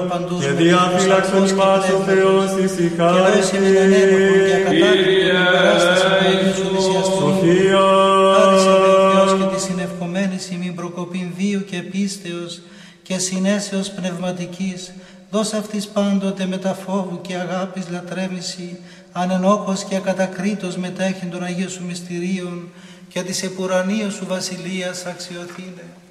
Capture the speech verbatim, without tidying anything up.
και διαφυλάξον ημάς ο Θεός ησυχάρης. Σοφία. Χάρις και τη συνευχομένης ημίν προκοπήν βίου και πίστεως και συνέσεως πνευματικής, δώσ' αυτής πάντοτε με τα φόβου και αγάπης λατρεύηση, ανενόχος και ακατακρίτως μετέχει των Αγίων σου μυστηρίων και της επουρανίας σου βασιλείας αξιοθήνε.